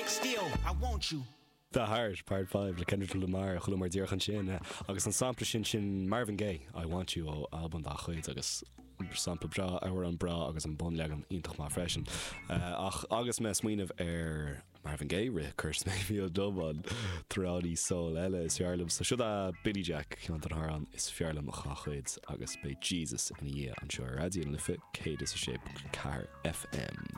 still, I want you. The Heart, Part 5, le Kendrick Lamar, chulumar díorchan sin, agus an sampla sin Marvin Gaye, I Want You, ó album da chuid, agus sampla bra, áhar an bra, agus an bun legan ítach má freisin. Agus mes muoineh Marvin Gaye ri, curs mé fi o dubad, thrádí soul eile is fiarlam. So siúd a Billy Jack, chiant an haran, is fiarlam a chachuid, agus bei Jesus in a an seo radio lifa, céad is a shape, Car FM.